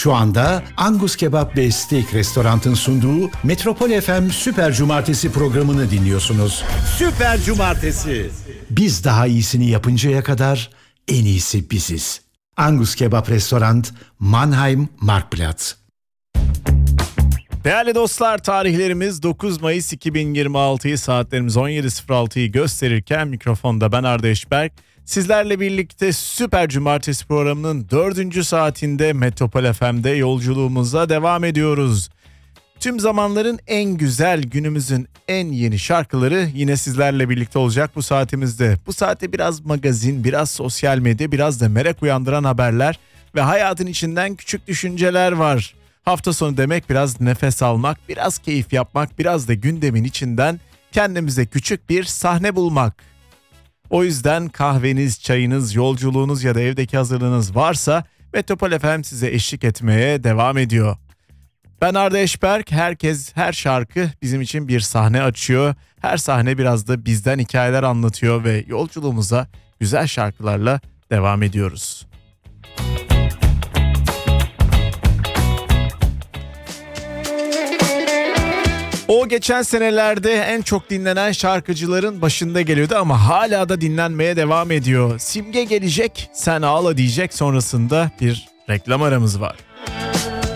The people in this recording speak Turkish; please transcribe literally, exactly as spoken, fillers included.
Şu anda Angus Kebap ve Steak Restorant'ın sunduğu Metropol F M Süper Cumartesi programını dinliyorsunuz. Süper Cumartesi. Biz daha iyisini yapıncaya kadar en iyisi biziz. Angus Kebap Restorant, Mannheim, Marktplatz. Değerli dostlar, tarihlerimiz dokuz Mayıs iki bin yirmi altıyı, saatlerimiz on yedi sıfır altıyı gösterirken mikrofonda ben Arda Eşberk. Sizlerle birlikte Süper Cumartesi programının dördüncü saatinde Metropol F M'de yolculuğumuza devam ediyoruz. Tüm zamanların en güzel, günümüzün en yeni şarkıları yine sizlerle birlikte olacak bu saatimizde. Bu saatte biraz magazin, biraz sosyal medya, biraz da merak uyandıran haberler ve hayatın içinden küçük düşünceler var. Hafta sonu demek biraz nefes almak, biraz keyif yapmak, biraz da gündemin içinden kendimize küçük bir sahne bulmak. O yüzden kahveniz, çayınız, yolculuğunuz ya da evdeki hazırlığınız varsa Metropol F M size eşlik etmeye devam ediyor. Ben Arda Eşberk, herkes, her şarkı bizim için bir sahne açıyor. Her sahne biraz da bizden hikayeler anlatıyor ve yolculuğumuza güzel şarkılarla devam ediyoruz. O geçen senelerde en çok dinlenen şarkıcıların başında geliyordu ama hala da dinlenmeye devam ediyor. Simge gelecek, sen ağla diyecek, sonrasında bir reklam aramız var.